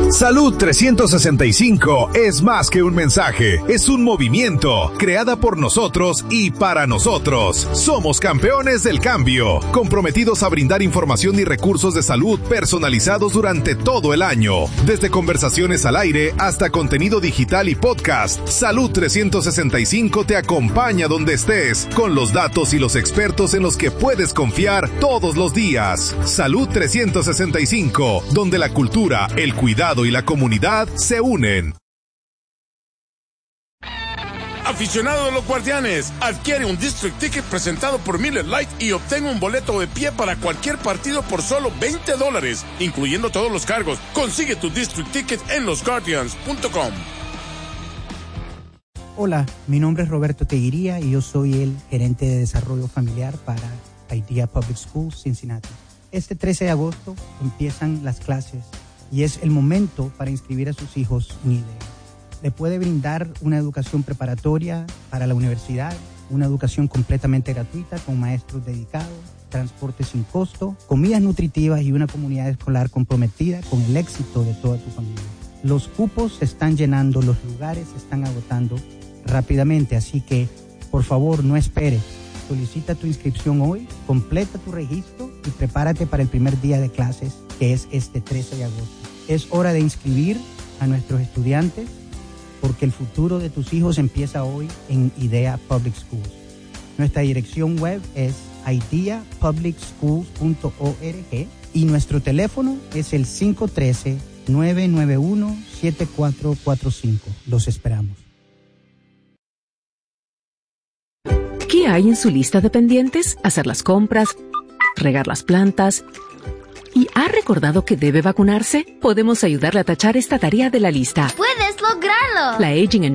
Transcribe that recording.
Salud 365 es más que un mensaje, es un movimiento, creada por nosotros y para nosotros. Somos campeones del cambio, comprometidos a brindar información y recursos de salud personalizados durante todo el año. Desde conversaciones al aire hasta contenido digital y podcast, Salud 365 te acompaña donde estés, con los datos y los expertos en los que puedes confiar todos los días. Salud 365, donde la cultura, el cuidado y la comunidad se unen. Aficionado de los Guardianes, adquiere un District Ticket presentado por Miller Lite y obtenga un boleto de pie para cualquier partido por solo $20, incluyendo todos los cargos. Consigue tu District Ticket en losguardians.com. Hola, mi nombre es Roberto Teguiría y yo soy el gerente de desarrollo familiar para IDEA Public Schools, Cincinnati. Este 13 de agosto empiezan las clases y es el momento para inscribir a sus hijos en IDEA. Le puede brindar una educación preparatoria para la universidad, una educación completamente gratuita con maestros dedicados, transporte sin costo, comidas nutritivas y una comunidad escolar comprometida con el éxito de toda tu familia. Los cupos se están llenando, los lugares se están agotando rápidamente, así que por favor no espere. Solicita tu inscripción hoy, completa tu registro y prepárate para el primer día de clases, que es este 13 de agosto. Es hora de inscribir a nuestros estudiantes porque el futuro de tus hijos empieza hoy en IDEA Public Schools. Nuestra dirección web es ideapublicschools.org y nuestro teléfono es el 513-991-7445. Los esperamos. ¿Qué hay en su lista de pendientes? Hacer las compras, regar las plantas. ¿Y ha recordado que debe vacunarse? Podemos ayudarle a tachar esta tarea de la lista. ¡Puedes lograrlo! La Aging and